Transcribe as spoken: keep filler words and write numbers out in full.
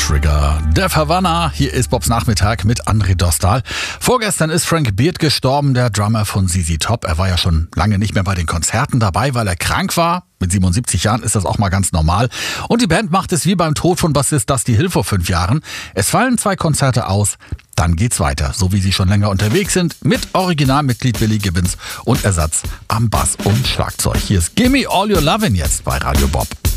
Trigger. Der Havanna, hier ist Bobs Nachmittag mit André Dostal. Vorgestern ist Frank Beard gestorben, der Drummer von Z Z Top. Er war ja schon lange nicht mehr bei den Konzerten dabei, weil er krank war. Mit siebenundsiebzig Jahren ist das auch mal ganz normal. Und die Band macht es wie beim Tod von Bassist Dusty Hill vor fünf Jahren. Es fallen zwei Konzerte aus, dann geht's weiter. So wie sie schon länger unterwegs sind, mit Originalmitglied Billy Gibbons und Ersatz am Bass und Schlagzeug. Hier ist Gimme All Your Lovin' jetzt bei Radio Bob.